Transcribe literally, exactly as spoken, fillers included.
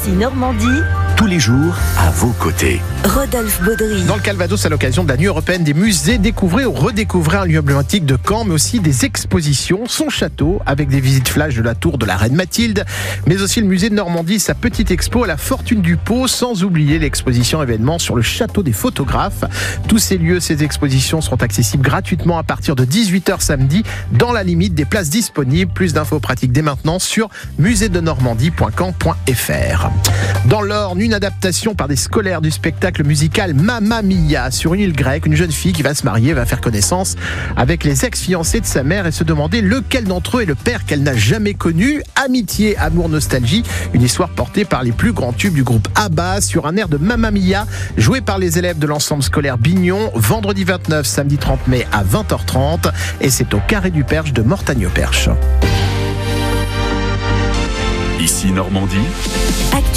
Ici Normandie, tous les jours à vos côtés. Rodolphe Baudry. Dans le Calvados, à l'occasion de la Nuit européenne des musées, découvrez ou redécouvrez un lieu emblématique de Caen, mais aussi des expositions, son château, avec des visites flash de la tour de la Reine Mathilde, mais aussi le musée de Normandie, sa petite expo à la Fortune du Pot, sans oublier l'exposition événement sur le château des photographes. Tous ces lieux, ces expositions seront accessibles gratuitement à partir de dix-huit heures samedi, dans la limite des places disponibles. Plus d'infos pratiques dès maintenant sur musée de normandie point caen point f r. Dans l'Orne, une adaptation par des scolaires du spectacle musical Mamma Mia sur une île grecque. Une jeune fille qui va se marier va faire connaissance avec les ex-fiancés de sa mère et se demander lequel d'entre eux est le père qu'elle n'a jamais connu. Amitié, amour, nostalgie, une histoire portée par les plus grands tubes du groupe ABBA sur un air de Mamma Mia, joué par les élèves de l'ensemble scolaire Bignon, vendredi vingt-neuf, samedi trente mai à vingt heures trente, et c'est au Carré du Perche de Mortagne-au-Perche. Ici Normandie. Actu